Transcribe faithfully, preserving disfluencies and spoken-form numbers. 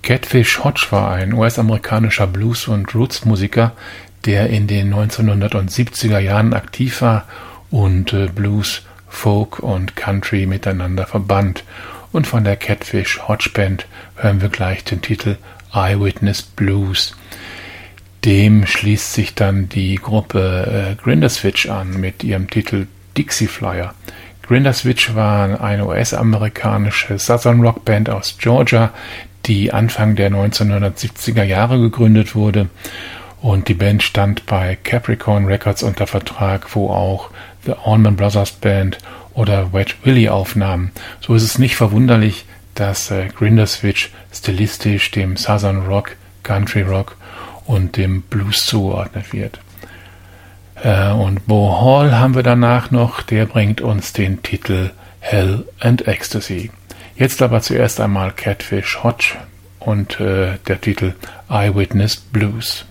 Catfish Hodge war ein U S-amerikanischer Blues- und Roots-Musiker, der in den neunzehnhundertsiebziger Jahren aktiv war und äh, Blues, Folk und Country miteinander verband. Und von der Catfish Hodge Band hören wir gleich den Titel Eyewitness Blues. Dem schließt sich dann die Gruppe äh, Grinderswitch an mit ihrem Titel Dixie Flyer. Grinderswitch war eine U S-amerikanische Southern Rock Band aus Georgia, die Anfang der neunzehnhundertsiebziger Jahre gegründet wurde, und die Band stand bei Capricorn Records unter Vertrag, wo auch The Allman Brothers Band oder Wet Willie aufnahmen. So ist es nicht verwunderlich, dass äh, Grinderswitch stilistisch dem Southern Rock, Country Rock und dem Blues zugeordnet wird. Äh, und Beau Hall haben wir danach noch, der bringt uns den Titel Hell and Ecstasy. Jetzt aber zuerst einmal Catfish Hodge und äh, der Titel Eyewitness Blues.